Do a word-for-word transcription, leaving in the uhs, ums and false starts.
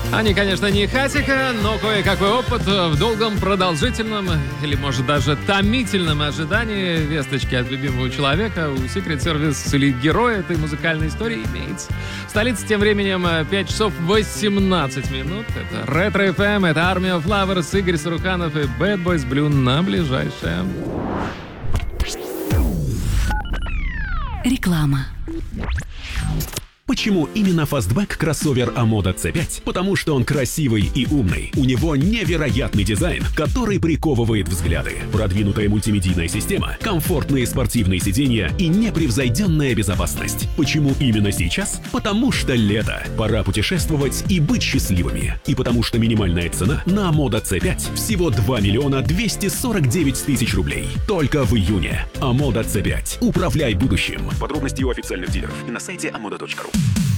Они, конечно, не хатика, но кое-какой опыт в долгом, продолжительном или, может, даже томительном ожидании весточки от любимого человека у Secret Service или героя этой музыкальной истории имеется. В столице тем временем пять часов восемнадцать минут. Это Ретро эф эм, это Army of Lovers, Игорь Саруханов и Bad Boys Blue на ближайшее. Реклама. Почему именно фастбэк кроссовер Амода си пять? Потому что он красивый и умный. У него невероятный дизайн, который приковывает взгляды. Продвинутая мультимедийная система, комфортные спортивные сиденья и непревзойденная безопасность. Почему именно сейчас? Потому что лето. Пора путешествовать и быть счастливыми. И потому что минимальная цена на Амода си пять всего два миллиона двести сорок девять тысяч рублей. Только в июне. Амода си пять. Управляй будущим. Подробности у официальных дилеров и на сайте амода точка ру.